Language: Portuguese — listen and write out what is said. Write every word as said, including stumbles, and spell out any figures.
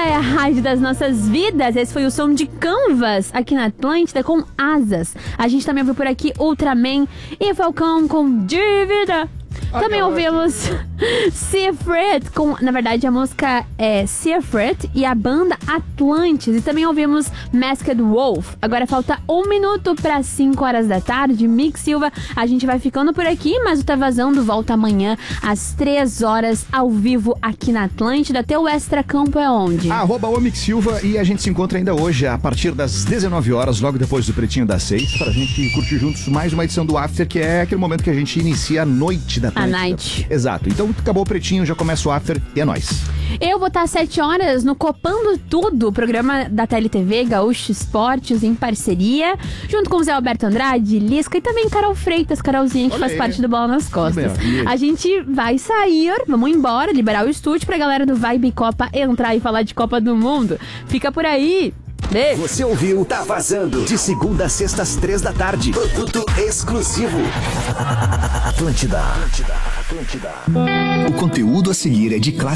é a rádio das nossas vidas. Esse foi o som de Canvas aqui na Atlântida com Asas. A gente também ouviu por aqui Ultraman e Falcão com Dívida. Também ouvimos Seafret com, na verdade a música é Seafret e a banda Atlantis. E também ouvimos Masked Wolf. Agora falta um minuto para cinco horas da tarde. Mick Silva, a gente vai ficando por aqui, mas o Tá Vazando volta amanhã às três horas ao vivo aqui na Atlântida. Teu Extra Campo é onde? Arroba o Mick Silva, e a gente se encontra ainda hoje a partir das dezenove horas, logo depois do Pretinho das seis, pra gente curtir juntos mais uma edição do After, que é aquele momento que a gente inicia a noite da Atlântida. A night. Exato. Então acabou o Pretinho, já começa o After e é nóis. Eu vou estar às sete horas no Copando Tudo, programa da T L T V, Gaúcho Esportes, em parceria, junto com o Zé Alberto Andrade, Lisca e também Carol Freitas, Carolzinha, que Olha faz aí. parte do Bola nas Costas. Bem, a gente vai sair, vamos embora, liberar o estúdio pra galera do Vibe Copa entrar e falar de Copa do Mundo. Fica por aí. Beijo. Você ouviu Tá Vazando, de segunda a sexta às três da tarde. Produto exclusivo. Atlântida. Atlântida. Atlântida. O conteúdo a seguir é de classe